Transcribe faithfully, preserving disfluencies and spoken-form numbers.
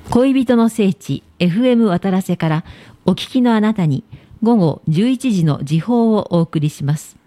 恋人の聖地 エフエム 渡良瀬からお聞きのあなたに午後じゅういちじの時報をお送りします。